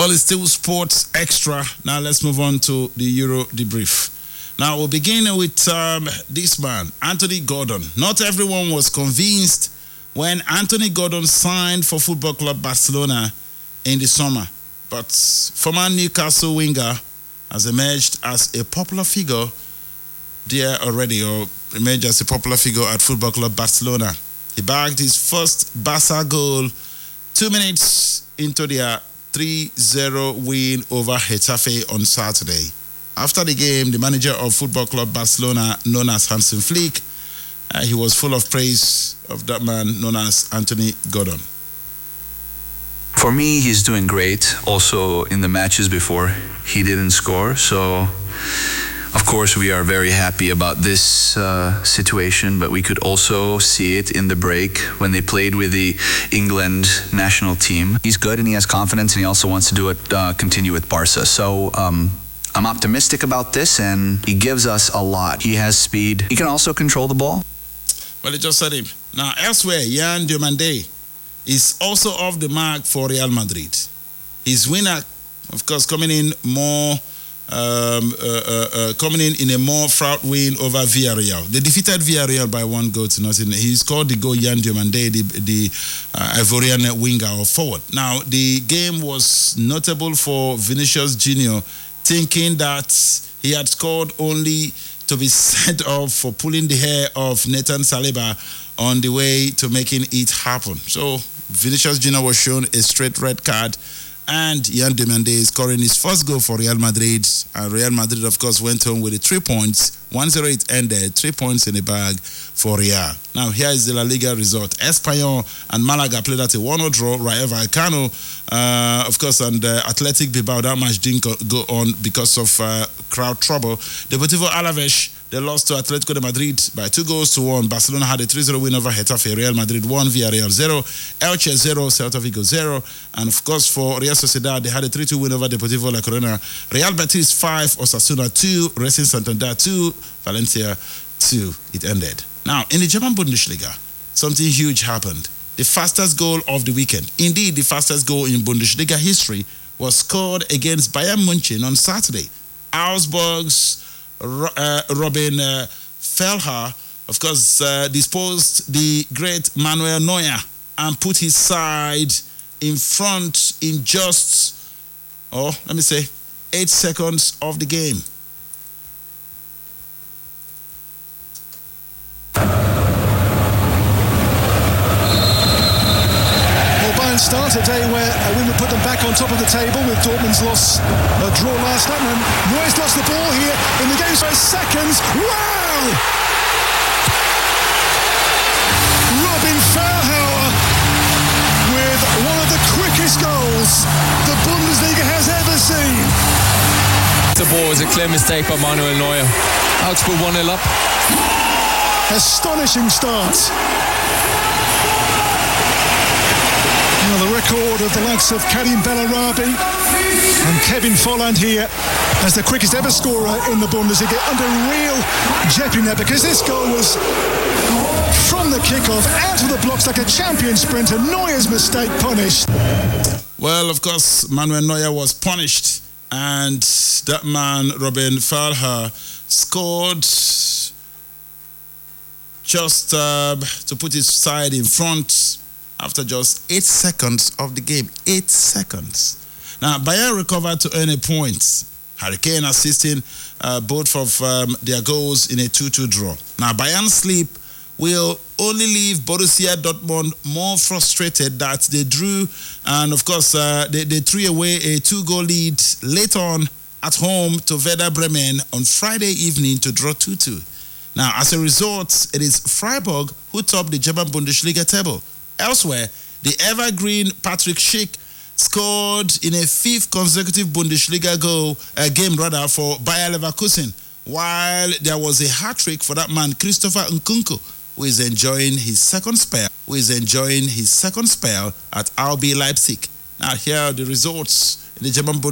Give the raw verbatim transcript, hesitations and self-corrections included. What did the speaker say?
Well, it's still Sports Extra. Now let's move on to the Euro debrief. Now we'll begin with um, this man, Anthony Gordon. Not everyone was convinced when Anthony Gordon signed for Football Club Barcelona in the summer, but former Newcastle winger has emerged as a popular figure there already, or emerged as a popular figure at Football Club Barcelona. He bagged his first Barca goal two minutes into their three zero win over Getafe on Saturday. After the game, the manager of Football Club Barcelona, known as Hansen Flick, uh, he was full of praise of that man known as Anthony Gordon. For me, he's doing great. Also, in the matches before, he didn't score. So, of course, we are very happy about this uh, situation, but we could also see it in the break when they played with the England national team. He's good and he has confidence, and he also wants to do it, uh, continue with Barca. So, um, I'm optimistic about this, and he gives us a lot. He has speed. He can also control the ball. Well, he just said him. Now, elsewhere, Yan Diomande is also off the mark for Real Madrid. His winner, of course, coming in more, um, uh, uh, uh, coming in in a more fraud win over Villarreal. They defeated Villarreal by one goal to nothing. He scored the goal, Yan Diomande, the, the uh, Ivorian winger or forward. Now, the game was notable for Vinicius Junior, thinking that he had scored only to be sent off for pulling the hair of Nathan Saliba on the way to making it happen. So Vinicius Junior was shown a straight red card, and Yan Diomande scoring his first goal for Real Madrid. And Real Madrid, of course, went home with the three points. one zero it ended, three points in the bag for Real. Now, here is the La Liga result. Espanyol and Malaga played at a one nil draw. Rayo Vallecano, uh, of course, and uh, Athletic Bilbao, that match didn't go on because of uh, crowd trouble. Deportivo Alaves, they lost to Atletico de Madrid by two goals to one. Barcelona had a three zero win over Getafe. Real Madrid one, Villarreal zero. Elche zero, Celta Vigo zero. And of course, for Real Sociedad, they had a three two win over Deportivo La Corona. Real Betis five, Osasuna two, Racing Santander two, Valencia two. It ended. Now, in the German Bundesliga, something huge happened. The fastest goal of the weekend, indeed the fastest goal in Bundesliga history, was scored against Bayern Munich on Saturday. Augsburg's uh, Robin uh, Fehlhaber, of course, uh, disposed the great Manuel Neuer and put his side in front in just, oh, let me say, eight seconds of the game. Start a day where a win would put them back on top of the table with Dortmund's loss, a draw last night. And Neuer's lost the ball here in the game's first seconds. Wow! Robin Fehlhaber with one of the quickest goals the Bundesliga has ever seen. The ball was a clear mistake by Manuel Neuer. Augsburg one nil up. Astonishing start. Now the record of the likes of Karim Bellarabi and Kevin Volland here as the quickest ever scorer in the Bundesliga, under real jeopardy now, because this goal was from the kickoff, out of the blocks like a champion sprinter. Neuer's mistake punished. Well, of course, Manuel Neuer was punished, and that man, Robin Fehlhaber, scored just uh, to put his side in front after just eight seconds of the game. Eight seconds. Now, Bayern recovered to earn a point. Harry Kane assisting uh, both of um, their goals in a two two draw. Now, Bayern's sleep will only leave Borussia Dortmund more frustrated that they drew, and of course, uh, they, they threw away a two-goal lead late on at home to Werder Bremen on Friday evening to draw two two. Now, as a result, it is Freiburg who top the German Bundesliga table. Elsewhere, the evergreen Patrick Schick scored in a fifth consecutive Bundesliga goal, uh, game rather, for Bayer Leverkusen, while there was a hat-trick for that man, Christopher Nkunku, who is enjoying his second spell, who is enjoying his second spell at R B Leipzig. Now, here are the results in the German Bundesliga.